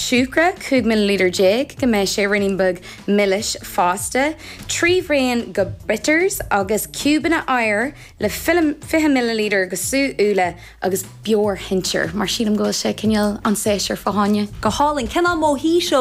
siúcra 5 ml jig go mé sé rinning bug millish fásta, 3 bhraon go bitters agus cúbanna air le 50 ml go sú úla agus beor hintir. Mar sílam go sé cinneal an séisiir faháine. Go hálinn cinál mó hí seo